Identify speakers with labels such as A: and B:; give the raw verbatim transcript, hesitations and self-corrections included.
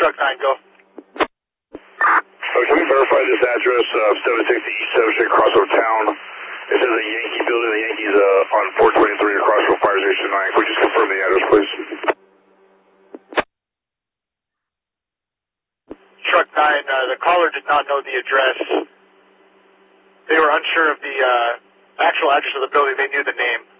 A: Truck nine, go.
B: Uh, can we verify this address, uh, seven sixty East seventh Street, Crossroad Town? It says a Yankee building, the Yankees uh, on four twenty-three across from Fire Station nine. Could you just confirm the address, please?
A: Truck nine, uh, the caller did not know the address. They were unsure of the uh, actual address of the building. They knew the name.